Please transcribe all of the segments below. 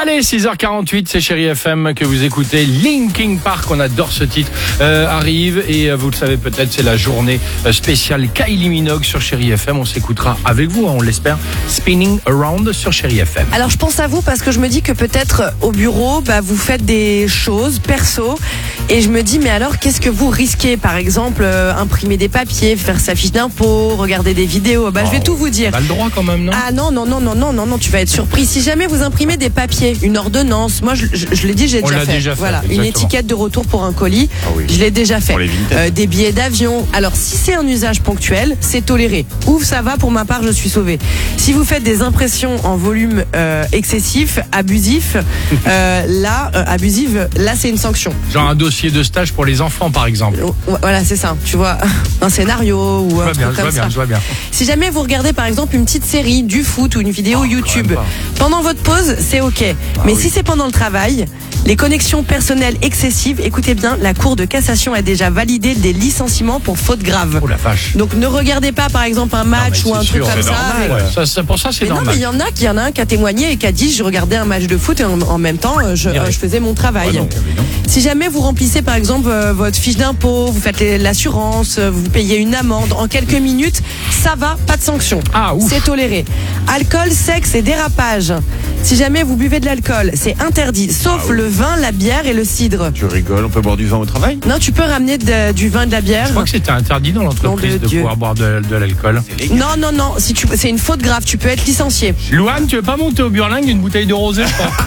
Allez, 6h48, c'est Chérie FM que vous écoutez. Linkin Park, on adore ce titre, arrive et vous le savez peut-être, c'est la journée spéciale Kylie Minogue sur Chérie FM. On s'écoutera avec vous, on l'espère, Spinning Around sur Chérie FM. Alors je pense à vous parce que je me dis que peut-être au bureau, vous faites des choses perso et je me dis mais alors qu'est-ce que vous risquez? Par exemple, imprimer des papiers, faire sa fiche d'impôt, regarder des vidéos. Je vais tout vous dire. On a le droit quand même, non? Ah non, tu vas être surpris. Si jamais vous imprimez des papiers, une ordonnance, moi je l'ai dit, j'ai déjà fait. Voilà, exactement. Une étiquette de retour pour un colis, je l'ai déjà fait. Des billets d'avion. Alors si c'est un usage ponctuel, c'est toléré. Ouf, ça va, pour ma part, je suis sauvée. Si vous faites des impressions en volume excessif, abusif, là c'est une sanction. Genre un dossier de stage pour les enfants, par exemple. Voilà, c'est ça. Tu vois, un scénario ou un truc comme ça. Je vois bien. Si jamais vous regardez par exemple une petite série, du foot ou une vidéo YouTube, pendant votre pause, c'est ok. Mais si c'est pendant le travail, les connexions personnelles excessives, écoutez bien, la Cour de cassation a déjà validé des licenciements pour faute grave. Oh la vache. Donc ne regardez pas par exemple un match ou un truc comme ça. Pour ça, c'est normal. Non, mais il y en a un qui a témoigné et qui a dit je regardais un match de foot et en même temps je faisais mon travail. Non. Si jamais vous remplissez par exemple votre fiche d'impôt, vous faites l'assurance, vous payez une amende en quelques minutes, ça va, pas de sanction. C'est toléré. Alcool, sexe et dérapage. Si jamais vous buvez de l'alcool, c'est interdit, sauf le vin, la bière et le cidre. Tu rigoles, on peut boire du vin au travail? Non, tu peux ramener du vin, de la bière. Je crois que c'était interdit dans l'entreprise de pouvoir boire de l'alcool. Non, c'est une faute grave, tu peux être licencié. Louane, tu veux pas monter au Burling une bouteille de rosé, je crois.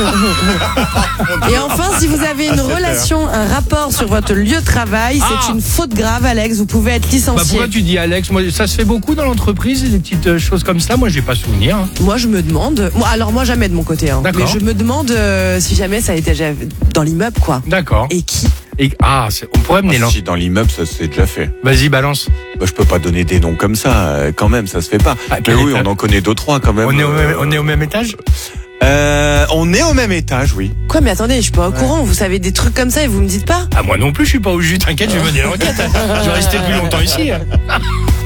Et enfin, si vous avez une relation, un rapport sur votre lieu de travail, c'est une faute grave, Alex, vous pouvez être licencié. Pourquoi tu dis Alex? Moi, ça se fait beaucoup dans l'entreprise, des petites choses comme ça. Moi, j'ai pas souvenir. Moi, je me demande. Moi, jamais de mon côté. Mais je me demande si jamais ça a été déjà dans l'immeuble, quoi. D'accord. Et qui? On pourrait mener Si dans l'immeuble, ça s'est déjà fait. Vas-y, balance. Je peux pas donner des noms comme ça, quand même, ça se fait pas. Mais oui, on en connaît 2-3 quand même. On est au même étage? On est au même étage, oui. Quoi, mais attendez, je suis pas au courant. Vous savez des trucs comme ça et vous me dites pas? Moi non plus, je suis pas au jus. T'inquiète, je vais mener l'enquête. Je vais rester plus longtemps ici.